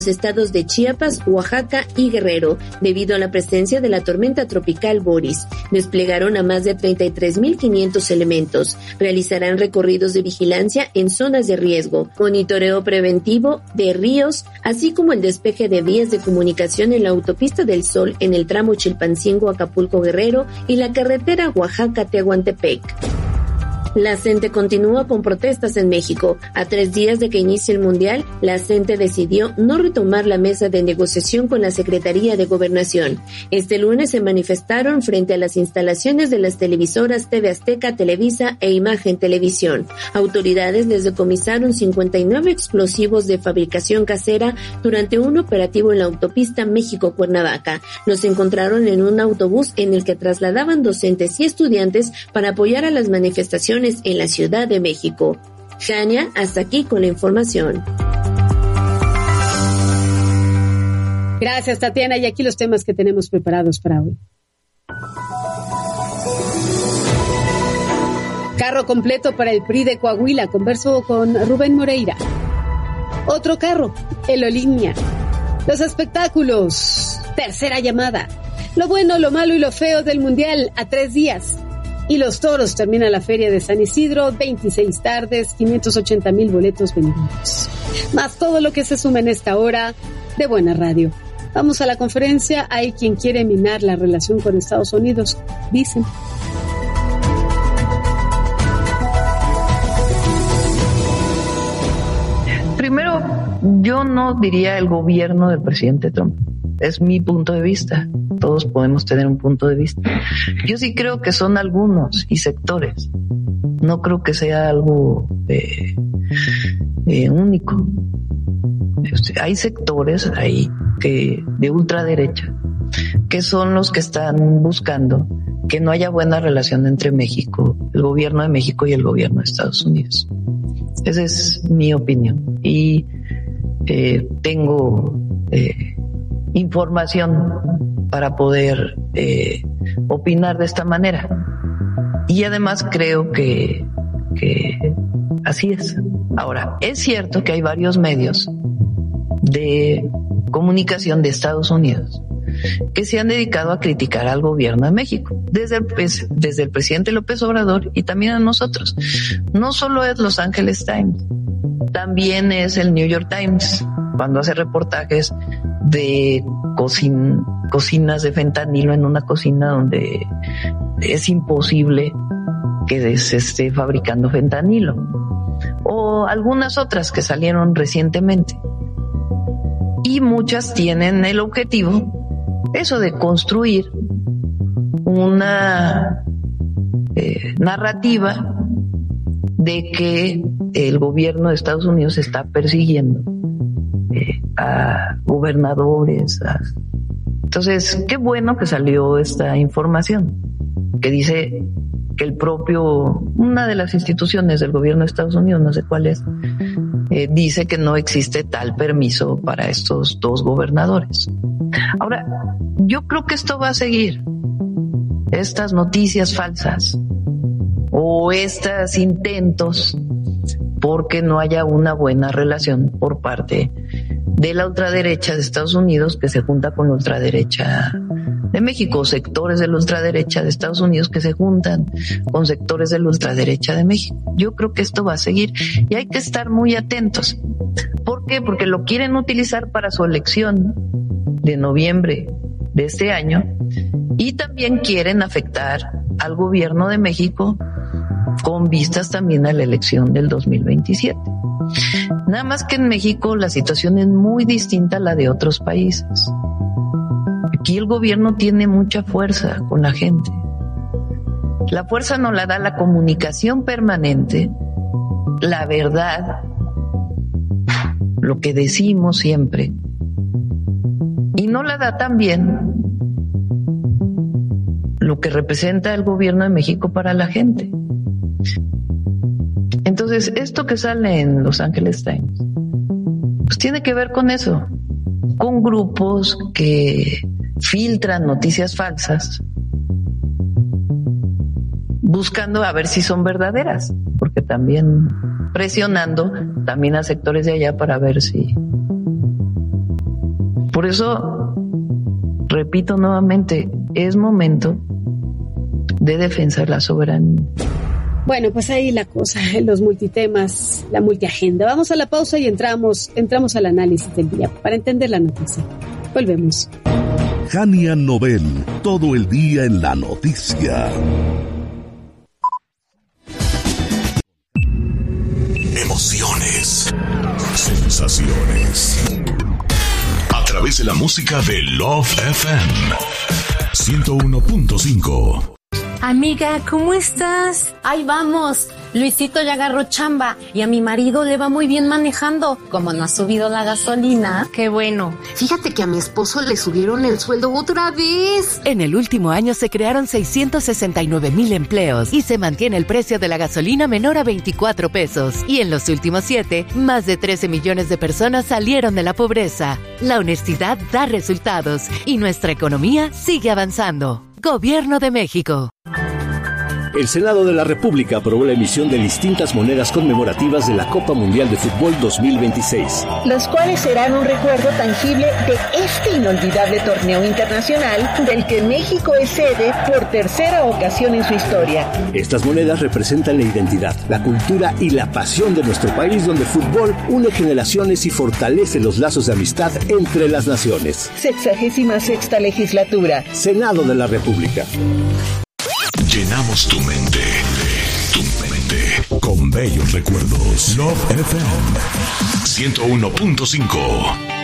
estados de Chiapas, Oaxaca y Guerrero, debido a la presencia de la tormenta tropical Boris. Desplegaron a más de 33.500 elementos. Realizarán recorridos de vigilancia en zonas de riesgo, monitoreo preventivo de ríos, así como el despeje de vías de comunicación en la autopista del Sol en el tramo Chilpancingo-Acapulco Guerrero y la carretera Oaxaca-Tehuantepec. La CENTE continúa con protestas en México. A 3 días de que inicie el Mundial, la CENTE decidió no retomar la mesa de negociación con la Secretaría de Gobernación. Este lunes se manifestaron frente a las instalaciones de las televisoras TV Azteca, Televisa e Imagen Televisión. Autoridades les decomisaron 59 explosivos de fabricación casera durante un operativo en la autopista México-Cuernavaca. Los encontraron en un autobús en el que trasladaban docentes y estudiantes para apoyar a las manifestaciones en la Ciudad de México. Jania, hasta aquí con la información. Gracias, Tatiana, y aquí los temas que tenemos preparados para hoy. Carro completo para el PRI de Coahuila. Converso con Rubén Moreira. Otro carro, el Olimpia. Los espectáculos. Tercera llamada. Lo bueno, lo malo y lo feo del Mundial a 3 días. Y los toros, termina la feria de San Isidro, 26 tardes, 580,000 boletos vendidos. Más todo lo que se suma en esta hora de Buena Radio. Vamos a la conferencia. Hay quien quiere minar la relación con Estados Unidos, dicen. Primero, yo no diría el gobierno del presidente Trump. Es mi punto de vista. Todos podemos tener un punto de vista. Yo sí creo que son algunos y sectores. No creo que sea algo único. Hay sectores ahí de ultraderecha que son los que están buscando que no haya buena relación entre México, el gobierno de México y el gobierno de Estados Unidos. Esa es mi opinión. Y tengo información para poder opinar de esta manera. Y además creo que así es. Ahora, es cierto que hay varios medios de comunicación de Estados Unidos que se han dedicado a criticar al gobierno de México, desde el presidente López Obrador y también a nosotros. No solo es Los Angeles Times, también es el New York Times, cuando hace reportajes de cocinas de fentanilo en una cocina donde es imposible que se esté fabricando fentanilo, o algunas otras que salieron recientemente. Y muchas tienen el objetivo, eso de construir una narrativa de que el gobierno de Estados Unidos está persiguiendo a gobernadores. Entonces, qué bueno que salió esta información que dice que una de las instituciones del gobierno de Estados Unidos, no sé cuál es, dice que no existe tal permiso para estos 2 gobernadores. Ahora, yo creo que esto va a seguir. Estas noticias falsas o estos intentos porque no haya una buena relación por parte de la ultraderecha de Estados Unidos que se junta con la ultraderecha de México, sectores de la ultraderecha de Estados Unidos que se juntan con sectores de la ultraderecha de México. Yo creo que esto va a seguir y hay que estar muy atentos. ¿Por qué? Porque lo quieren utilizar para su elección de noviembre de este año y también quieren afectar al gobierno de México con vistas también a la elección del 2027. Nada más que en México la situación es muy distinta a la de otros países. Aquí el gobierno tiene mucha fuerza con la gente. La fuerza nos la da la comunicación permanente, la verdad, lo que decimos siempre, y no la da también lo que representa el gobierno de México para la gente. Entonces, esto que sale en Los Angeles Times, pues tiene que ver con eso, con grupos que filtran noticias falsas, buscando a ver si son verdaderas, porque también presionando también a sectores de allá para ver si Por eso, repito nuevamente, es momento de defensa de la soberanía. Bueno, pues ahí la cosa, los multitemas, la multiagenda. Vamos a la pausa y entramos al análisis del día para entender la noticia. Volvemos. Jania Nobel, todo el día en la noticia. Emociones, sensaciones. A través de la música de Love FM 101.5. Amiga, ¿cómo estás? Ahí vamos. Luisito ya agarró chamba y a mi marido le va muy bien manejando. Como no ha subido la gasolina. Qué bueno. Fíjate que a mi esposo le subieron el sueldo otra vez. En el último año se crearon 669,000 empleos y se mantiene el precio de la gasolina menor a 24 pesos. Y en los últimos 7, más de 13 millones de personas salieron de la pobreza. La honestidad da resultados y nuestra economía sigue avanzando. Gobierno de México. El Senado de la República aprobó la emisión de distintas monedas conmemorativas de la Copa Mundial de Fútbol 2026. Las cuales serán un recuerdo tangible de este inolvidable torneo internacional del que México es sede por tercera ocasión en su historia. Estas monedas representan la identidad, la cultura y la pasión de nuestro país, donde el fútbol une generaciones y fortalece los lazos de amistad entre las naciones. 66ª legislatura. Senado de la República. Llenamos tu mente con bellos recuerdos. Love FM 101.5.